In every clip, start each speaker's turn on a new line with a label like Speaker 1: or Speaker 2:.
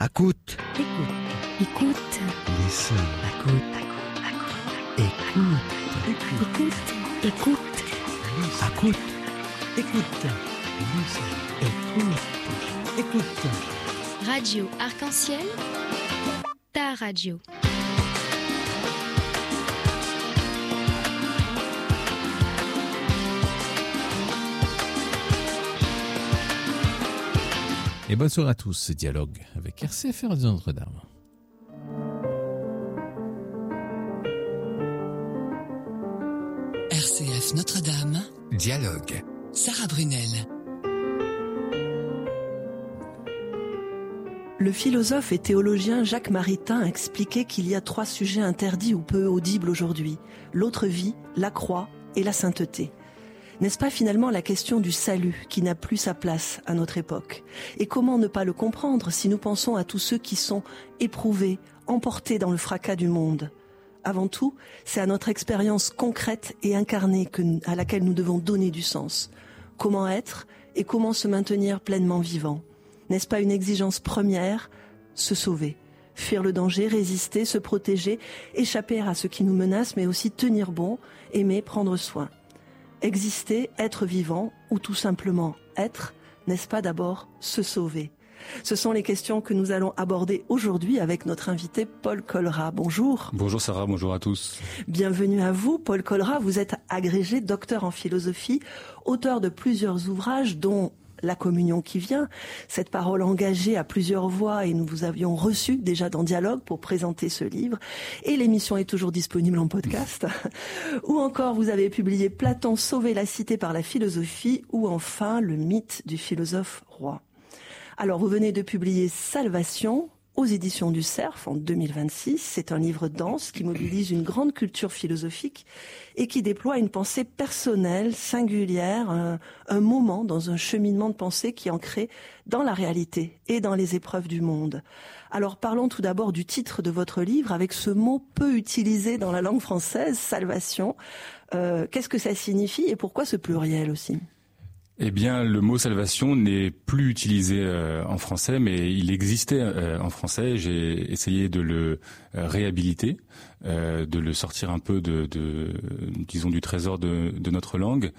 Speaker 1: Écoute.
Speaker 2: Écoute.
Speaker 1: Listen. Écoute.
Speaker 2: Écoute. Écoute.
Speaker 1: Écoute. Écoute. Listen. Écoute.
Speaker 2: Radio Arc-en-Ciel, ta radio.
Speaker 3: Et bonsoir à tous, c'est Dialogue avec RCF Radio Notre-Dame.
Speaker 4: RCF Notre-Dame.
Speaker 1: Dialogue.
Speaker 4: Sarah Brunel.
Speaker 5: Le philosophe et théologien Jacques Maritain expliquait qu'il y a 3 sujets interdits ou peu audibles aujourd'hui. L'autre vie, la croix et la sainteté. N'est-ce pas finalement la question du salut qui n'a plus sa place à notre époque? Et comment ne pas le comprendre si nous pensons à tous ceux qui sont éprouvés, emportés dans le fracas du monde? Avant tout, c'est à notre expérience concrète et incarnée à laquelle nous devons donner du sens. Comment être et comment se maintenir pleinement vivant? N'est-ce pas une exigence première? Se sauver, fuir le danger, résister, se protéger, échapper à ce qui nous menace, mais aussi tenir bon, aimer, prendre soin. Exister, être vivant, ou tout simplement être, n'est-ce pas d'abord se sauver? Ce sont les questions que nous allons aborder aujourd'hui avec notre invité Paul Colrat. Bonjour.
Speaker 6: Bonjour Sarah, bonjour à tous.
Speaker 5: Bienvenue à vous. Paul Colrat, vous êtes agrégé docteur en philosophie, auteur de plusieurs ouvrages dont La communion qui vient, cette parole engagée à plusieurs voix, et nous vous avions reçu déjà dans Dialogue pour présenter ce livre, et l'émission est toujours disponible en podcast. Ou encore, vous avez publié Platon, sauver la cité par la philosophie, ou enfin le mythe du philosophe roi. Alors, vous venez de publier Salvation aux éditions du Cerf en 2026. C'est un livre dense qui mobilise une grande culture philosophique et qui déploie une pensée personnelle, singulière, un moment dans un cheminement de pensée qui est ancré dans la réalité et dans les épreuves du monde. Alors parlons tout d'abord du titre de votre livre avec ce mot peu utilisé dans la langue française, salvation. Qu'est-ce que ça signifie et pourquoi ce pluriel aussi ?
Speaker 6: Eh bien, le mot salvation n'est plus utilisé en français, mais il existait en français. J'ai essayé de le réhabiliter, de le sortir un peu disons, du trésor de notre langue.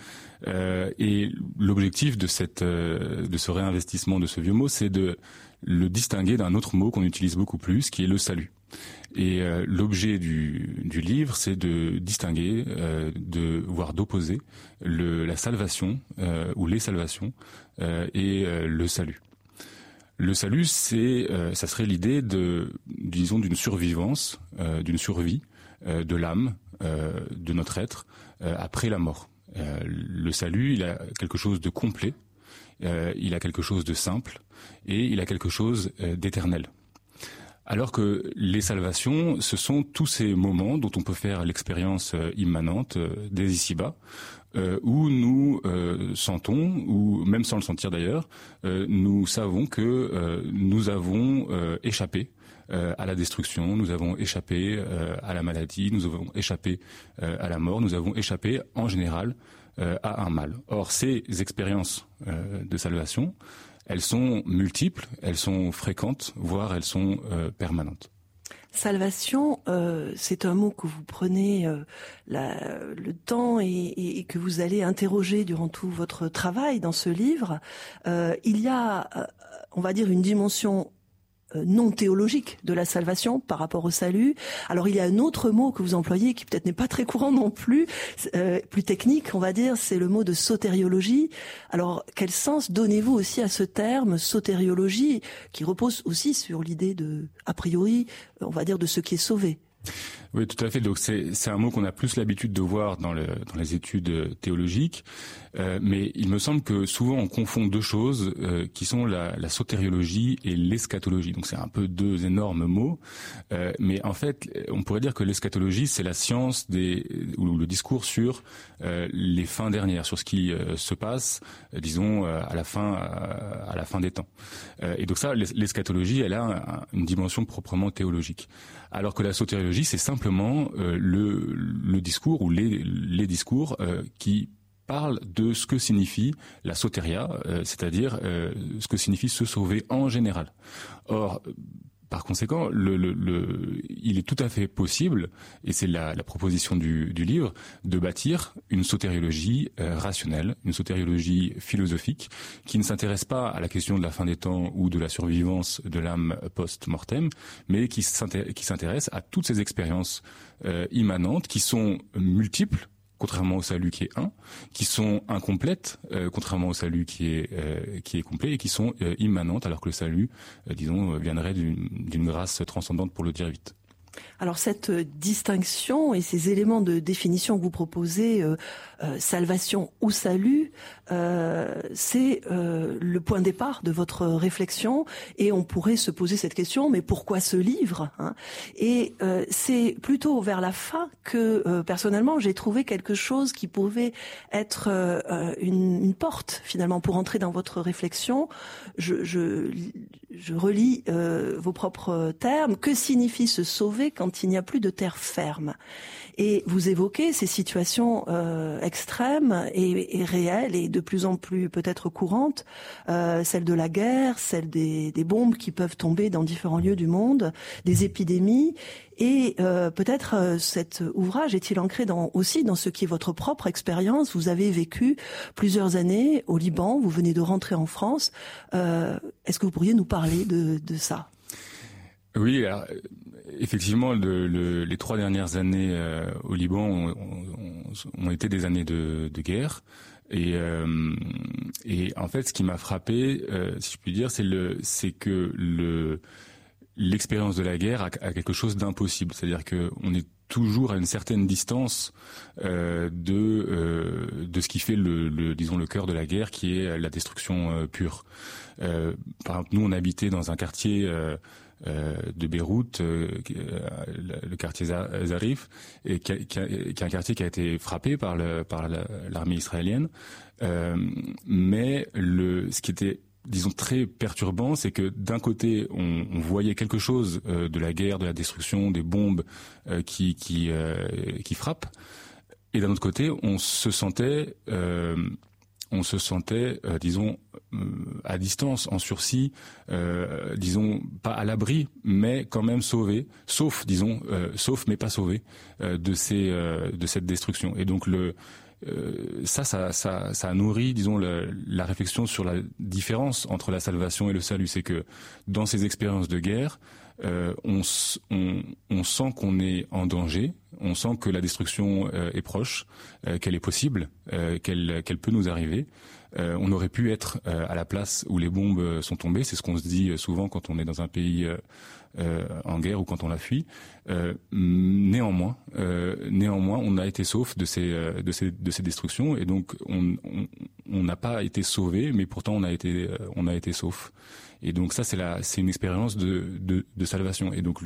Speaker 6: Et l'objectif de ce réinvestissement de ce vieux mot, c'est de le distinguer d'un autre mot qu'on utilise beaucoup plus, qui est le salut. Et l'objet du livre, c'est de distinguer, voire d'opposer la salvation ou les salvations et le salut. Le salut, ça serait l'idée disons, d'une survivance, d'une survie de l'âme, de notre être après la mort. Le salut, il a quelque chose de complet, il a quelque chose de simple et il a quelque chose d'éternel. Alors que les salvations, ce sont tous ces moments dont on peut faire l'expérience immanente dès ici-bas, où nous sentons, ou même sans le sentir d'ailleurs, nous savons que nous avons échappé à la destruction, nous avons échappé à la maladie, nous avons échappé à la mort, nous avons échappé en général à un mal. Or, ces expériences de salvation, elles sont multiples, elles sont fréquentes, voire elles sont permanentes.
Speaker 5: Salvation, c'est un mot que vous prenez le temps et que vous allez interroger durant tout votre travail dans ce livre. Il y a, on va dire, une dimension non théologique de la salvation par rapport au salut. Alors il y a un autre mot que vous employez qui peut-être n'est pas très courant non plus, plus technique on va dire, c'est le mot de sotériologie. Alors quel sens donnez-vous aussi à ce terme sotériologie qui repose aussi sur l'idée de, a priori, on va dire de ce qui est sauvé?
Speaker 6: Oui, tout à fait. Donc c'est un mot qu'on a plus l'habitude de voir dans les études théologiques, mais il me semble que souvent on confond deux choses qui sont la sotériologie et l'eschatologie. Donc c'est un peu deux énormes mots, mais en fait on pourrait dire que l'eschatologie c'est la science ou le discours sur les fins dernières, sur ce qui se passe, disons à la fin des temps. Et donc ça, l'eschatologie, elle a une dimension proprement théologique, alors que la sotériologie c'est simplement le discours ou les discours qui parle de ce que signifie la soteria, c'est-à-dire ce que signifie se sauver en général. Or, par conséquent, il est tout à fait possible, et c'est la proposition du livre, de bâtir une sotériologie rationnelle, une sotériologie philosophique, qui ne s'intéresse pas à la question de la fin des temps ou de la survivance de l'âme post-mortem, mais qui s'intéresse à toutes ces expériences immanentes, qui sont multiples, contrairement au salut qui est un, qui sont incomplètes, contrairement au salut qui est complet, et qui sont immanentes, alors que le salut, viendrait d'une grâce transcendante, pour le dire vite.
Speaker 5: Alors cette distinction et ces éléments de définition que vous proposez, salvation ou salut, c'est le point de départ de votre réflexion, et on pourrait se poser cette question, mais pourquoi ce livre, hein? Et c'est plutôt vers la fin que personnellement j'ai trouvé quelque chose qui pouvait être une porte finalement pour entrer dans votre réflexion. Je relis vos propres termes. Que signifie se sauver quand il n'y a plus de terre ferme? Et vous évoquez ces situations extrêmes et réelles et de plus en plus peut-être courantes, celle de la guerre, celle des bombes qui peuvent tomber dans différents lieux du monde, des épidémies. Et peut-être cet ouvrage est-il ancré aussi dans ce qui est votre propre expérience. Vous avez vécu plusieurs années au Liban, vous venez de rentrer en France. Est-ce que vous pourriez nous parler de ça?
Speaker 6: Oui, alors, effectivement, les 3 dernières années au Liban ont été des années de guerre. Et en fait, ce qui m'a frappé, si je puis dire, c'est que l'expérience de la guerre a quelque chose d'impossible. C'est-à-dire que on est toujours à une certaine distance de ce qui fait le cœur de la guerre, qui est la destruction pure. Par exemple, nous, on habitait dans un quartier de Beyrouth, le quartier Zarif, et qui est un quartier qui a été frappé par l'armée israélienne. Mais ce qui était, disons, très perturbant, c'est que d'un côté, on voyait quelque chose de la guerre, de la destruction, des bombes qui frappent, et d'un autre côté, on se sentait, disons, à distance, en sursis, disons, pas à l'abri, mais quand même sauvé, sauf mais pas sauvé de cette destruction. Et donc ça a nourri, disons, la réflexion sur la différence entre la salvation et le salut. C'est que dans ces expériences de guerre, on sent qu'on est en danger, on sent que la destruction est proche, qu'elle est possible, qu'elle peut nous arriver. On aurait pu être à la place où les bombes sont tombées. C'est ce qu'on se dit souvent quand on est dans un pays en guerre ou quand on la fuit. Néanmoins, on a été sauf de ces destructions, et donc on n'a pas été sauvé, mais pourtant on a été sauf. Et donc ça, c'est une expérience de salvation. Et donc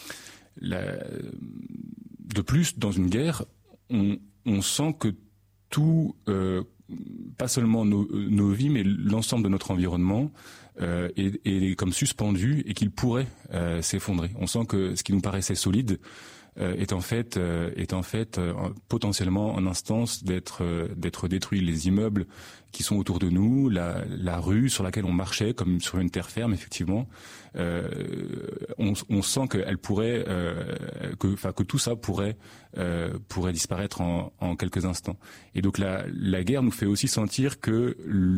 Speaker 6: de plus, dans une guerre, on sent que tout, pas seulement nos vies, mais l'ensemble de notre environnement est comme suspendu, et qu'il pourrait s'effondrer. On sent que ce qui nous paraissait solide est en fait potentiellement en instance d'être détruit. Les immeubles qui sont autour de nous, la rue sur laquelle on marchait comme sur une terre ferme, effectivement, on sent qu'elle pourrait, que tout ça pourrait disparaître en quelques instants. Et donc la guerre nous fait aussi sentir que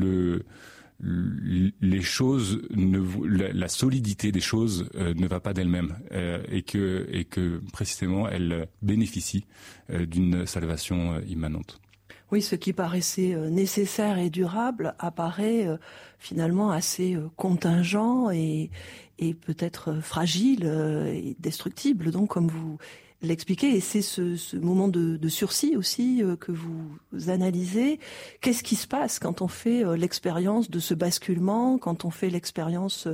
Speaker 6: les choses, la solidité des choses ne va pas d'elle-même, et que précisément elle bénéficie d'une salvation immanente.
Speaker 5: Oui, ce qui paraissait nécessaire et durable apparaît finalement assez contingent et peut-être fragile et destructible, donc comme vous l'expliquez. Et c'est ce moment de sursis aussi que vous analysez. Qu'est-ce qui se passe quand on fait l'expérience de ce basculement, quand on fait l'expérience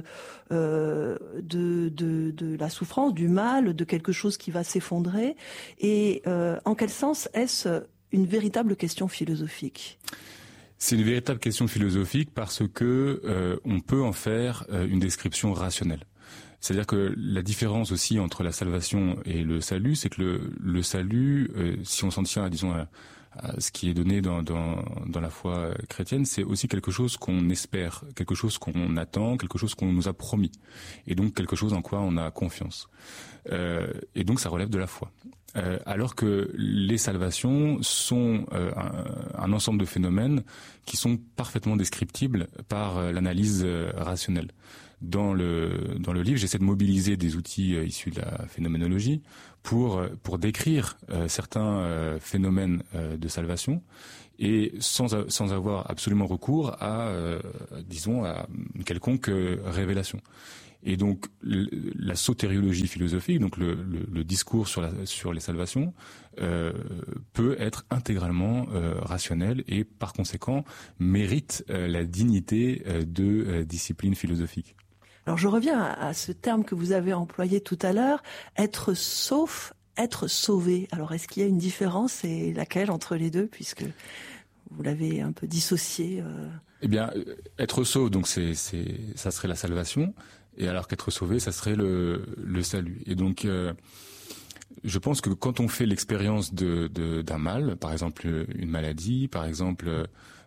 Speaker 5: de la souffrance, du mal, de quelque chose qui va s'effondrer, et en quel sens est-ce une véritable question philosophique?
Speaker 6: C'est une véritable question philosophique parce que on peut en faire une description rationnelle. C'est-à-dire que la différence aussi entre la salvation et le salut, c'est que le salut, si on s'en tient, disons, ce qui est donné dans la foi chrétienne, c'est aussi quelque chose qu'on espère, quelque chose qu'on attend, quelque chose qu'on nous a promis, et donc quelque chose en quoi on a confiance. Et donc ça relève de la foi. Alors que les salvations sont un ensemble de phénomènes qui sont parfaitement descriptibles par l'analyse rationnelle. Dans le livre, j'essaie de mobiliser des outils issus de la phénoménologie pour décrire certains phénomènes de salvation, et sans avoir absolument recours à une quelconque révélation. Et donc la sotériologie philosophique, donc le discours sur les salvations, peut être intégralement rationnel et par conséquent mérite la dignité de discipline philosophique.
Speaker 5: Alors je reviens à ce terme que vous avez employé tout à l'heure, être sauf, être sauvé. Alors est-ce qu'il y a une différence, et laquelle entre les deux, puisque vous l'avez un peu dissocié
Speaker 6: Eh bien, être sauve, donc ça serait la salvation, et alors qu'être sauvé, ça serait le salut. Et donc, je pense que quand on fait l'expérience d'un mal, par exemple une maladie, par exemple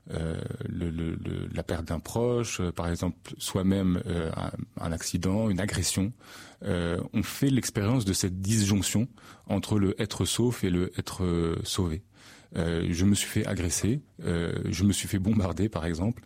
Speaker 6: la perte d'un proche, par exemple soi-même un accident, une agression, on fait l'expérience de cette disjonction entre le être sauf et le être sauvé. Je me suis fait agresser, je me suis fait bombarder par exemple,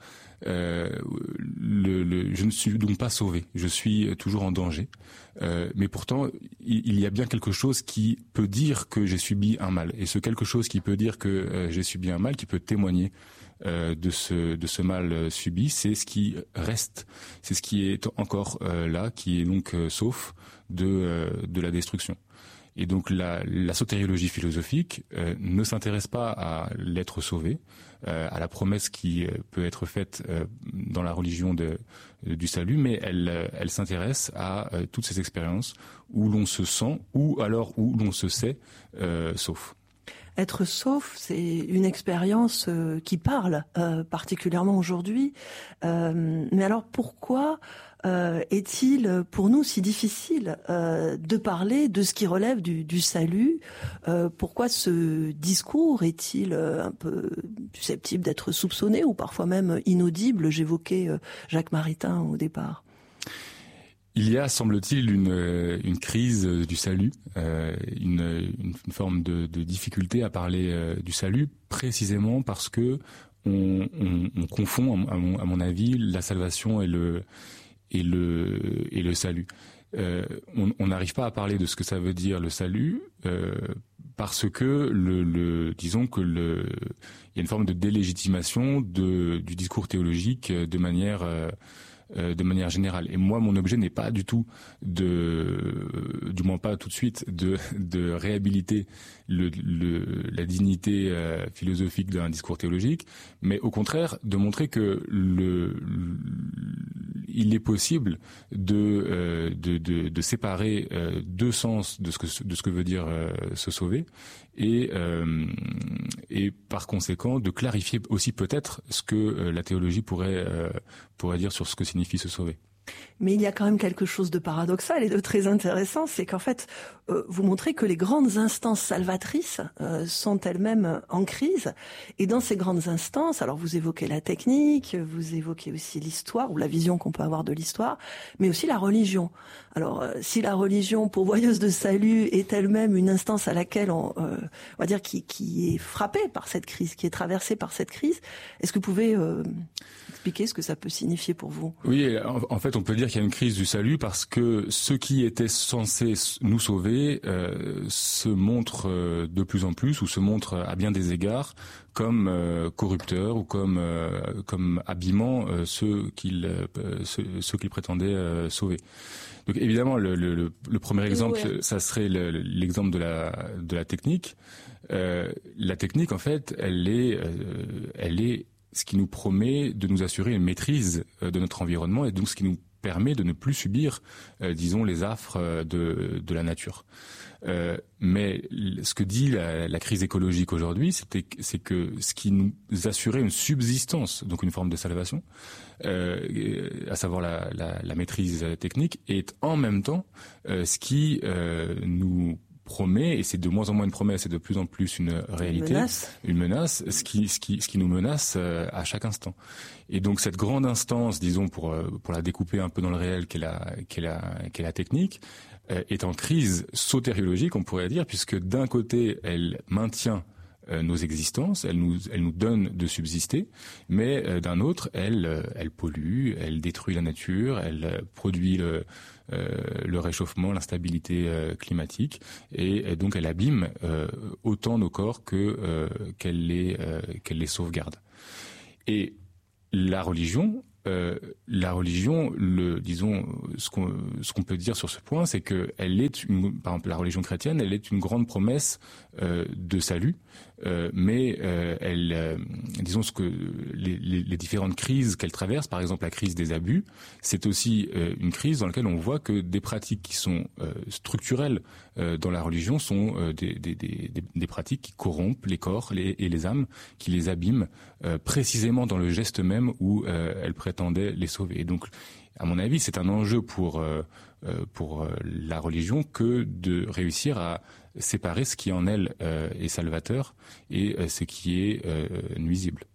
Speaker 6: je ne suis donc pas sauvé, je suis toujours en danger, mais pourtant il y a bien quelque chose qui peut dire que j'ai subi un mal, et ce quelque chose qui peut dire que j'ai subi un mal, qui peut témoigner de ce mal subi, c'est ce qui reste, c'est ce qui est encore là, qui est donc sauf de la destruction. Et donc la sotériologie philosophique ne s'intéresse pas à l'être sauvé, à la promesse qui peut être faite dans la religion du salut, mais elle s'intéresse à toutes ces expériences où l'on se sent, ou alors où l'on se sait sauf.
Speaker 5: Être sauf, c'est une expérience qui parle particulièrement aujourd'hui. Mais alors pourquoi est-il pour nous si difficile de parler de ce qui relève du salut? Pourquoi ce discours est-il un peu susceptible d'être soupçonné ou parfois même inaudible? J'évoquais Jacques Maritain au départ.
Speaker 6: Il y a, semble-t-il, une crise du salut, une forme de difficulté à parler du salut, précisément parce que on confond, à mon avis, la salvation et le salut. On n'arrive pas à parler de ce que ça veut dire le salut parce que disons que il y a une forme de délégitimation du discours théologique de manière générale. Et moi, mon objet n'est pas du tout du moins pas tout de suite, de réhabiliter la dignité philosophique d'un discours théologique, mais au contraire de montrer que il est possible de séparer deux sens de ce que veut dire se sauver, et par conséquent de clarifier aussi peut-être ce que la théologie pourrait dire sur ce que signifie se sauver.
Speaker 5: Mais il y a quand même quelque chose de paradoxal et de très intéressant, c'est qu'en fait, vous montrez que les grandes instances salvatrices sont elles-mêmes en crise. Et dans ces grandes instances, alors vous évoquez la technique, vous évoquez aussi l'histoire, ou la vision qu'on peut avoir de l'histoire, mais aussi la religion. Alors, si la religion pourvoyeuse de salut est elle-même une instance à laquelle on va dire qui est frappée par cette crise, qui est traversée par cette crise, est-ce que vous pouvez expliquer ce que ça peut signifier pour vous?
Speaker 6: Oui, en fait, on peut dire qu'il y a une crise du salut parce que ce qui était censé nous sauver se montre de plus en plus, ou se montre à bien des égards comme corrupteur, ou comme abîmant ceux qu'il prétendait sauver. Donc évidemment, le premier exemple, ça serait l'exemple de la technique. La technique, en fait, elle est ce qui nous promet de nous assurer une maîtrise de notre environnement, et donc ce qui nous permet de ne plus subir, disons, les affres de la nature. Mais ce que dit la crise écologique aujourd'hui, c'est que ce qui nous assurait une subsistance, donc une forme de salvation, à savoir la maîtrise technique, est en même temps ce qui nous promet, et c'est de moins en moins une promesse, c'est de plus en plus une réalité, une menace, ce qui nous menace à chaque instant. Et donc cette grande instance, disons pour la découper un peu dans le réel, qu'est la technique, est en crise sotériologique, on pourrait dire, puisque d'un côté elle maintient nos existences, elle nous donne de subsister, mais d'un autre, elle pollue, elle détruit la nature, elle produit le réchauffement, l'instabilité climatique, et donc elle abîme autant nos corps qu'elle les sauvegarde. Et la religion, disons, ce qu'on peut dire sur ce point, c'est que par exemple, la religion chrétienne, elle est une grande promesse de salut, mais disons les différentes crises qu'elle traverse, par exemple la crise des abus, c'est aussi une crise dans laquelle on voit que des pratiques qui sont structurelles dans la religion sont des pratiques qui corrompent les corps et les âmes, qui les abîment précisément dans le geste même où elle prétendait les sauver. Et donc, à mon avis, c'est un enjeu pour la religion que de réussir à séparer ce qui en elle est salvateur et ce qui est nuisible.